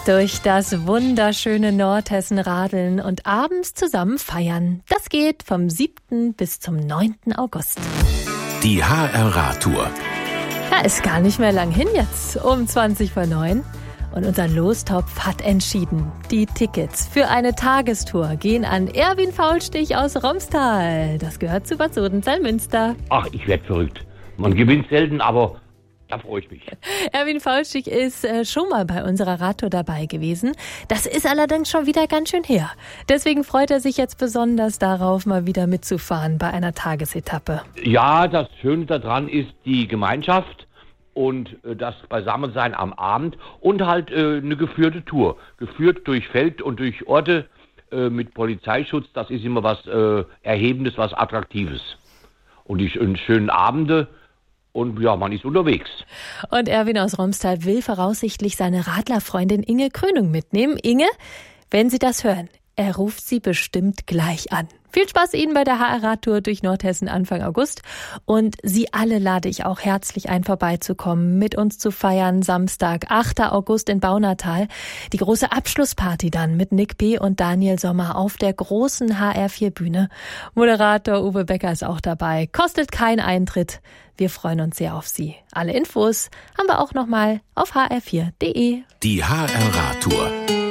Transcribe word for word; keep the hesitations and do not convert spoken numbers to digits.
Durch das wunderschöne Nordhessen radeln und abends zusammen feiern. Das geht vom siebten bis zum neunten August. Die H R-Radtour. Ja, ist gar nicht mehr lang hin jetzt, um zwanzig vor neun. Und unser Lostopf hat entschieden. Die Tickets für eine Tagestour gehen an Erwin Faulstich aus Romstal. Das gehört zu Bad Sodenthal-Münster. Ach, ich werd verrückt. Man gewinnt selten, aber da freue ich mich. Erwin Faulstich ist äh, schon mal bei unserer Radtour dabei gewesen. Das ist allerdings schon wieder ganz schön her. Deswegen freut er sich jetzt besonders darauf, mal wieder mitzufahren bei einer Tagesetappe. Ja, das Schöne daran ist die Gemeinschaft und äh, das Beisammensein am Abend und halt äh, eine geführte Tour. Geführt durch Feld und durch Orte äh, mit Polizeischutz. Das ist immer was äh, Erhebendes, was Attraktives. Und die schönen, schönen Abende. Und ja, man ist unterwegs. Und Erwin aus Romstal will voraussichtlich seine Radlerfreundin Inge Krönung mitnehmen. Inge, wenn Sie das hören, er ruft Sie bestimmt gleich an. Viel Spaß Ihnen bei der H R-Radtour durch Nordhessen Anfang August. Und Sie alle lade ich auch herzlich ein, vorbeizukommen, mit uns zu feiern. Samstag, achter August in Baunatal. Die große Abschlussparty dann mit Nick B. und Daniel Sommer auf der großen H R vier Bühne. Moderator Uwe Becker ist auch dabei. Kostet kein Eintritt. Wir freuen uns sehr auf Sie. Alle Infos haben wir auch nochmal auf h r vier punkt d e. Die H R-Radtour.